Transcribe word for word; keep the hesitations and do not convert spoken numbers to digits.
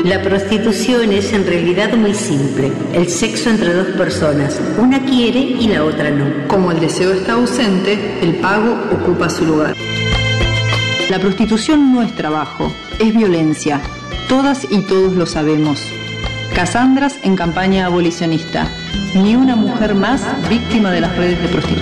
La prostitución es en realidad muy simple. El sexo entre dos personas. Una quiere y la otra no. Como el deseo está ausente, el pago ocupa su lugar. La prostitución no es trabajo, es violencia. Todas y todos lo sabemos. Casandras en campaña abolicionista. Ni una mujer más víctima de las redes de prostitución.